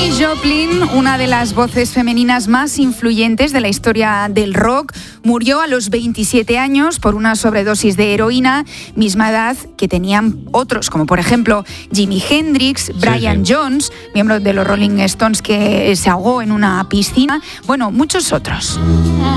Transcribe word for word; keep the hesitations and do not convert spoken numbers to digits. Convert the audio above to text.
Janis Joplin, una de las voces femeninas más influyentes de la historia del rock, murió a los veintisiete años por una sobredosis de heroína, misma edad que tenían otros, como por ejemplo Jimi Hendrix, Brian sí, sí. Jones, miembro de los Rolling Stones que se ahogó en una piscina, bueno, muchos otros.